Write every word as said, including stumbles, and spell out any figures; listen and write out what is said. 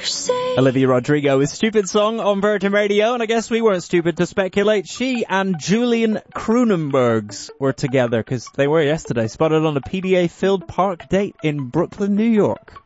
Olivia Rodrigo with Stupid Song on Virgin Radio, and I guess we weren't stupid to speculate she and Julian Cronenbergs were together, because they were yesterday, spotted on a P D A-filled park date in Brooklyn, New York.